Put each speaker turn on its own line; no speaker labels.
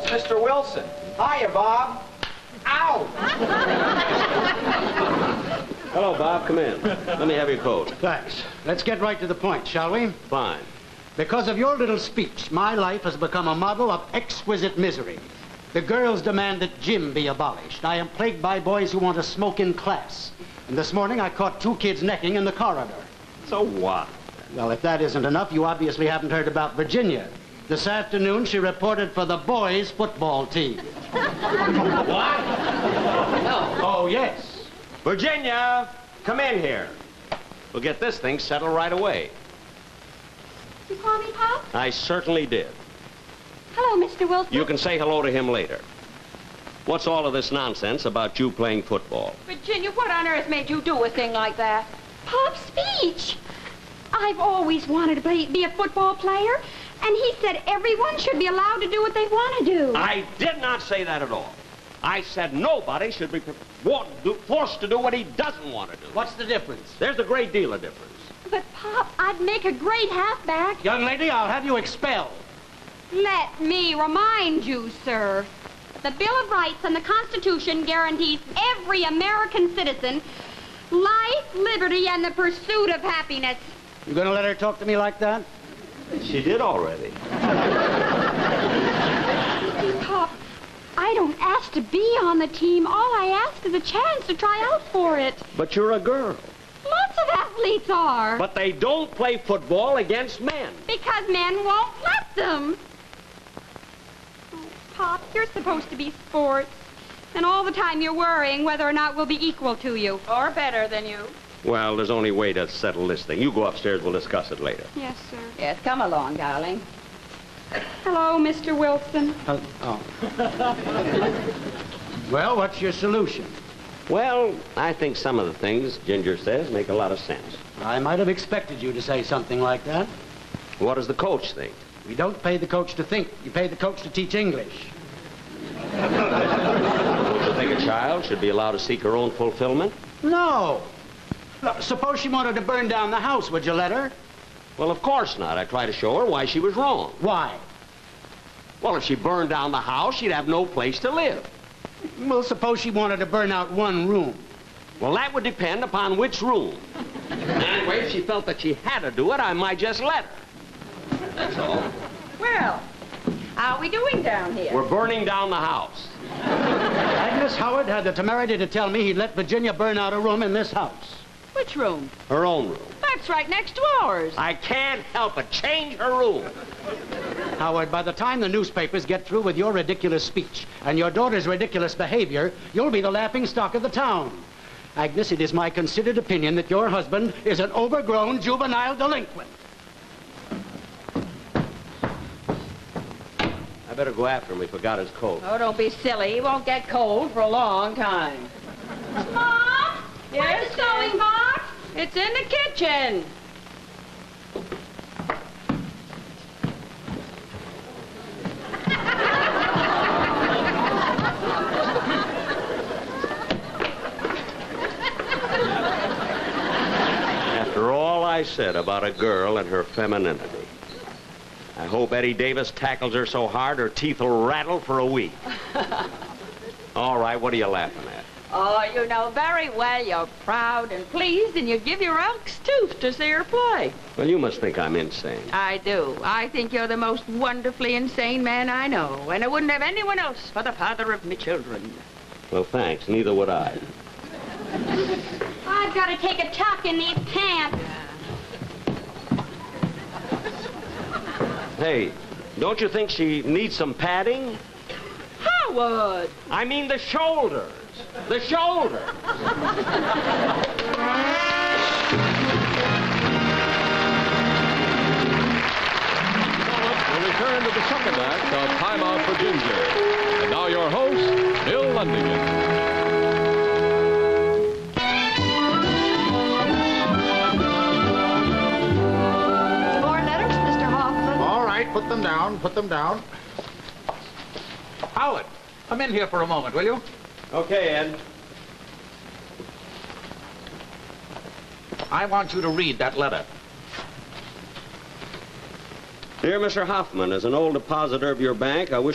Mr. Wilson. Hiya, Bob. Ow!
Hello, Bob. Come in. Let me have your coat.
Thanks. Let's get right to the point, shall we?
Fine.
Because of your little speech, my life has become a model of exquisite misery. The girls demand that gym be abolished. I am plagued by boys who want to smoke in class. And this morning I caught 2 kids necking in the corridor.
So what?
Well, if that isn't enough, you obviously haven't heard about Virginia. This afternoon she reported for the boys' football team.
What?
Oh, yes.
Virginia, come in here. We'll get this thing settled right away.
You call me, Pop?
I certainly did.
Hello, Mr. Wilson.
You can say hello to him later. What's all of this nonsense about you playing football?
Virginia, what on earth made you do a thing like that?
Pop's speech. I've always wanted to be a football player, and he said everyone should be allowed to do what they want to do.
I did not say that at all. I said nobody should be forced to do what he doesn't want to do.
What's the difference?
There's a great deal of difference.
But, Pop, I'd make a great halfback.
Young lady, I'll have you expelled.
Let me remind you, sir. The Bill of Rights and the Constitution guarantees every American citizen life, liberty, and the pursuit of happiness.
You gonna let her talk to me like that?
She did already.
Pop, I don't ask to be on the team. All I ask is a chance to try out for it.
But you're a girl.
Lots of athletes are.
But they don't play football against men.
Because men won't let them. Oh, Pop, you're supposed to be sports. And all the time you're worrying whether or not we'll be equal to you.
Or better than you.
Well, there's only a way to settle this thing. You go upstairs, we'll discuss it later.
Yes, sir.
Yes, come along, darling.
Hello, Mr. Wilson.
Well, what's your solution?
Well, I think some of the things Ginger says make a lot of sense.
I might have expected you to say something like that.
What does the coach think?
We don't pay the coach to think. You pay the coach to teach English.
Don't you think a child should be allowed to seek her own fulfillment?
No. Look, suppose she wanted to burn down the house. Would you let her?
Well, of course not. I try to show her why she was wrong.
Why?
Well, if she burned down the house, she'd have no place to live.
Well, suppose she wanted to burn out one room.
Well, that would depend upon which room. Anyway, if she felt that she had to do it, I might just let her. That's all.
Well, how are we doing down here?
We're burning down the house.
Agnes Howard had the temerity to tell me he'd let Virginia burn out a room in this house.
Which room?
Her own room.
That's right next to ours.
I can't help it. Change her room.
Howard, by the time the newspapers get through with your ridiculous speech and your daughter's ridiculous behavior, you'll be the laughing stock of the town. Agnes, it is my considered opinion that your husband is an overgrown juvenile delinquent.
I better go after him. He forgot his coat.
Oh, don't be silly. He won't get cold for a long time.
Mom?
Yes,
Where's the sewing box?
It's in the kitchen.
After all I said about a girl and her femininity, I hope Eddie Davis tackles her so hard her teeth will rattle for a week. All right, what are you laughing at?
Oh, you know very well you're proud and pleased, and you give your elk's tooth to see her play.
Well, you must think I'm insane.
I do. I think you're the most wonderfully insane man I know, and I wouldn't have anyone else for the father of me children.
Well, thanks. Neither would I.
I've got to take a tuck in these pants.
Hey, don't you think she needs some padding?
Howard!
I mean the shoulders. The shoulders.
We'll return to the second act of Time Out for Ginger. And now your host, Bill Lundigan.
More letters, Mr. Hoffman.
All right, put them down, put them down.
Howard, come in here for a moment, will you?
Okay, Ed.
I want you to read that letter.
Dear Mr. Hoffman, as an old depositor of your bank, I wish